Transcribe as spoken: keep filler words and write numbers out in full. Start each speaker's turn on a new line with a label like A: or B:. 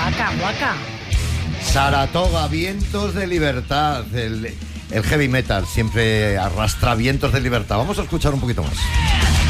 A: Waka, waka.
B: Saratoga, vientos de libertad. El, el heavy metal siempre arrastra vientos de libertad. Vamos a escuchar un poquito más.